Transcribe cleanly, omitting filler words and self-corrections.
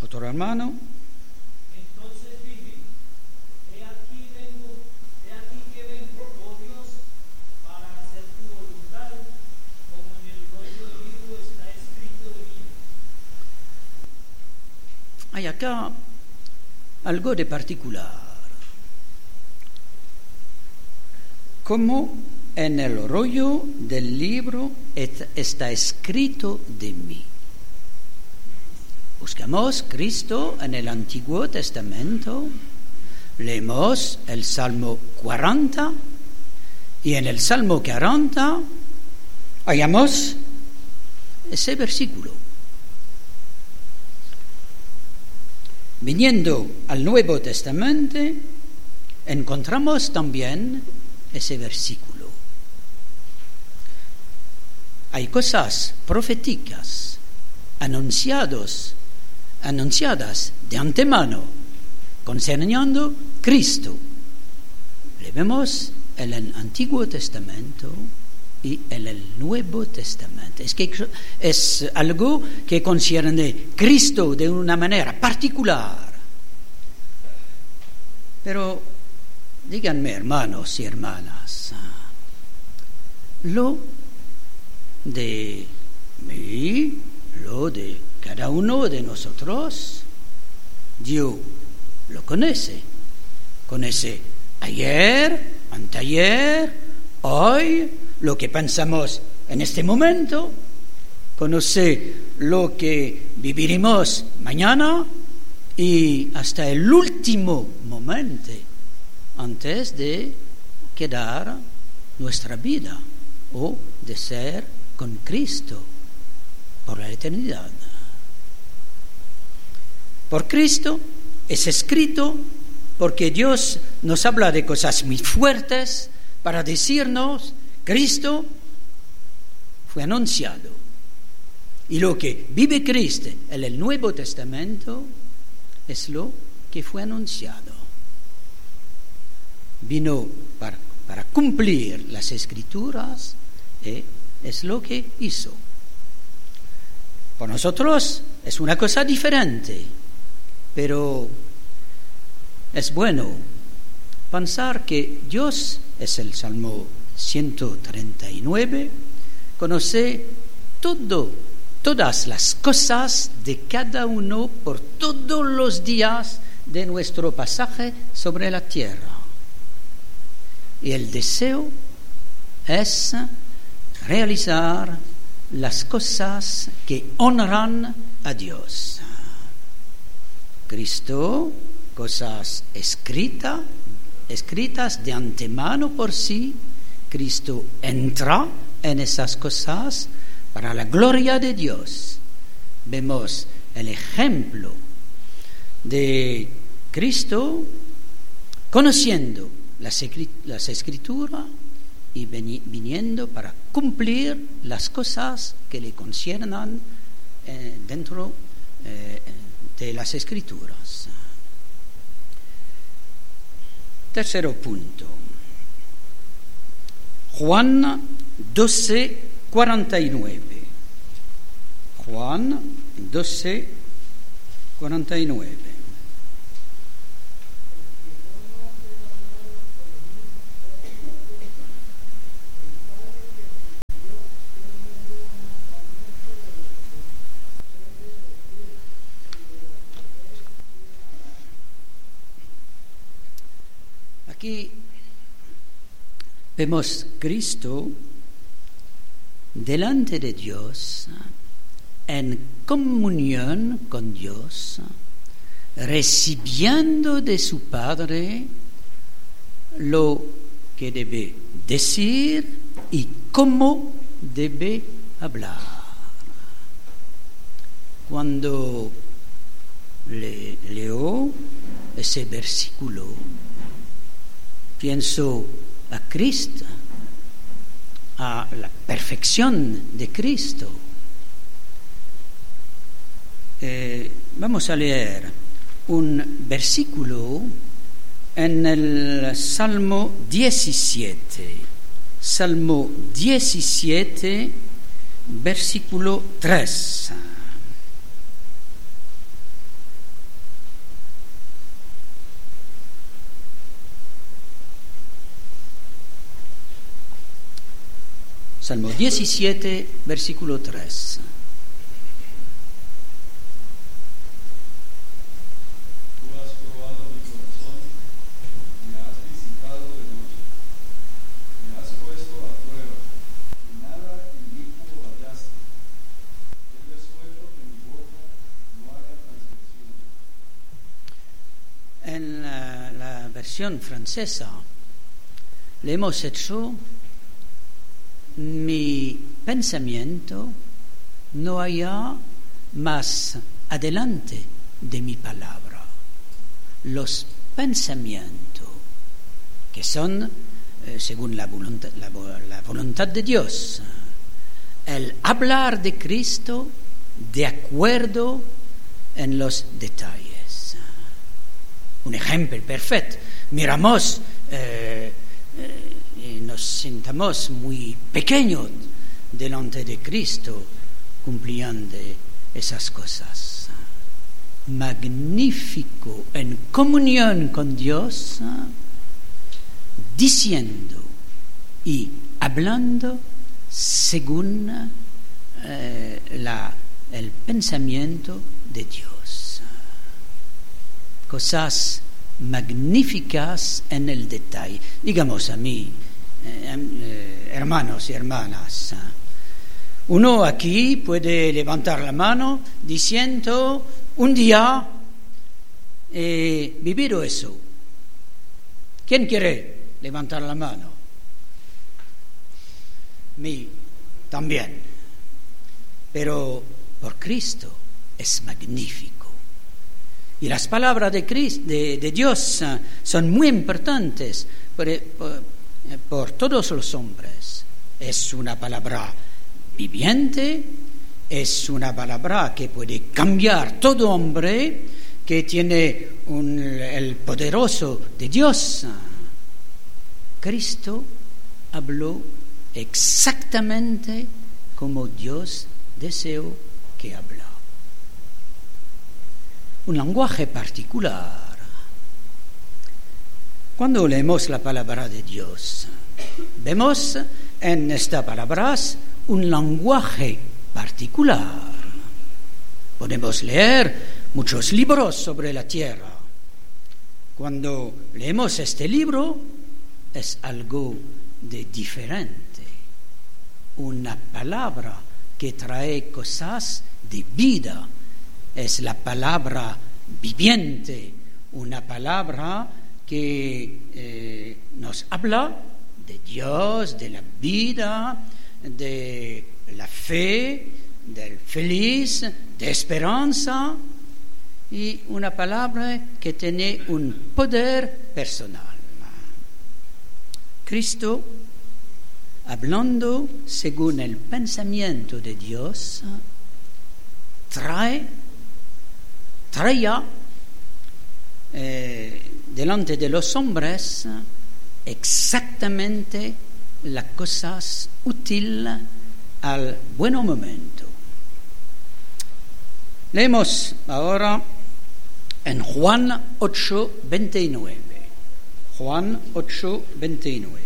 Otro hermano. Entonces dije, he aquí que vengo, oh Dios, para hacer tu voluntad, como en el rollo del libro está escrito de mí. Hay acá algo de particular. Como en el rollo del libro está escrito de mí. Buscamos Cristo en el Antiguo Testamento, leemos el Salmo 40 y en el Salmo 40 hallamos ese versículo. Viniendo al Nuevo Testamento, encontramos también ese versículo. Hay cosas proféticas anunciadas de antemano concerniendo Cristo. Le vemos en el Antiguo Testamento y en el Nuevo Testamento. Es algo que concierne Cristo de una manera particular. Pero díganme, hermanos y hermanas, lo de mí, lo de cada uno de nosotros, Dios lo conoce. Conoce ayer, anteayer, hoy, lo que pensamos en este momento. Conoce lo que viviremos mañana y hasta el último momento antes de quedar nuestra vida o de ser con Cristo por la eternidad. Por Cristo es escrito porque Dios nos habla de cosas muy fuertes para decirnos: Cristo fue anunciado. Y lo que vive Cristo en el Nuevo Testamento es lo que fue anunciado. Vino para cumplir las Escrituras y es lo que hizo. Por nosotros es una cosa diferente, pero es bueno pensar que Dios, es el Salmo 139, conoce todas las cosas de cada uno por todos los días de nuestro pasaje sobre la tierra. Y el deseo es realizar las cosas que honran a Dios. Cristo, cosas escritas de antemano por sí, Cristo entra en esas cosas para la gloria de Dios. Vemos el ejemplo de Cristo conociendo las Escrituras y viniendo para cumplir las cosas que le conciernan dentro de las Escrituras. Tercero punto. Juan 12:49. Juan 12:49. Aquí vemos Cristo delante de Dios, en comunión con Dios, recibiendo de su Padre lo que debe decir y cómo debe hablar. Cuando leo ese versículo, pienso a Cristo, a la perfección de Cristo. Vamos a leer un versículo en el Salmo 17. Salmo 17, versículo 3. Salmo 17, versículo 3. Tú has probado mi corazón, me has visitado de noche, me has puesto a prueba, y nada inicuo hallaste. He resuelto que mi boca no haga transgresión. En la versión francesa le hemos hecho: mi pensamiento no haya más adelante de mi palabra. Los pensamientos que son según la voluntad de Dios, el hablar de Cristo de acuerdo en los detalles. Un ejemplo perfecto: miramos y nos sintamos muy pequeños delante de Cristo cumpliendo esas cosas. Magnífico en comunión con Dios, diciendo y hablando según el pensamiento de Dios. Cosas magníficas en el detalle. Digamos a mí, hermanos y hermanas, uno aquí puede levantar la mano diciendo: un día he vivido eso. ¿Quién quiere levantar la mano? Mí también. Pero por Cristo es magnífico. Y las palabras de Dios son muy importantes por todos los hombres. Es una palabra viviente, es una palabra que puede cambiar todo hombre, que tiene el poderoso de Dios. Cristo habló exactamente como Dios deseó que hablara. Un lenguaje particular. Cuando leemos la palabra de Dios, vemos en estas palabras un lenguaje particular. Podemos leer muchos libros sobre la tierra. Cuando leemos este libro, es algo de diferente. Una palabra que trae cosas de vida. Es la palabra viviente, una palabra que nos habla de Dios, de la vida, de la fe, del feliz, de esperanza, y una palabra que tiene un poder personal. Cristo, hablando según el pensamiento de Dios, traía delante de los hombres exactamente las cosas útiles al buen momento. Leemos ahora en Juan 8:29. Juan 8:29.